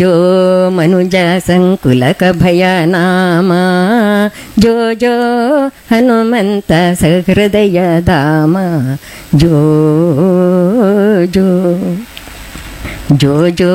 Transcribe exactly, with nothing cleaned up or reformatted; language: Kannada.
ಜೋ ಮನುಜ ಸಂಕುಲಕ ಭಯ ನಾಮ ಜೋ ಜೋ ಹನುಮಂತ ಸಹೃದಯ ಧಾಮ ಜೋ ಜೋ ಜೋ ಜೋ